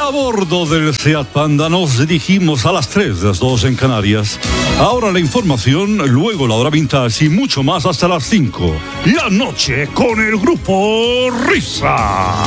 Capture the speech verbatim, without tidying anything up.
A bordo del Seat Panda nos dirigimos a las tres, las dos en Canarias. Ahora la información, luego la hora vintage y mucho más hasta las cinco. La noche con el grupo Risa.